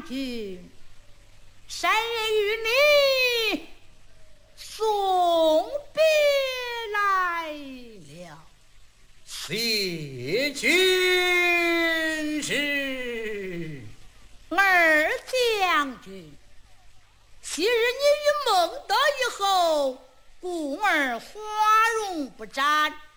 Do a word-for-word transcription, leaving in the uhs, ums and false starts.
将军，谁与你送别来了？ 谢军师。 二将军，昔日你与孟德以后，故而花容不展。